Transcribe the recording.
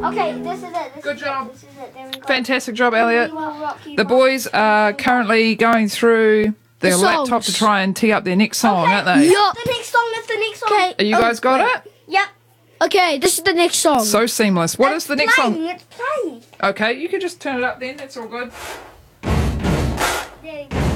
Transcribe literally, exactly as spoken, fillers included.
Okay, this is it. This Good is job. It. This is it. There we go. Fantastic job, Elliot. We will rock you, The rock boys you, are rock you. currently going through their The laptop songs. to try and tee up their next song, Okay. aren't they? Yup. The next song. That's the next song. Okay. Are you guys got it? Yep. Okay, this is the next song. So seamless. What is It's the next playing, song? It's playing. Okay, you can just turn it up then. That's all good. There you go.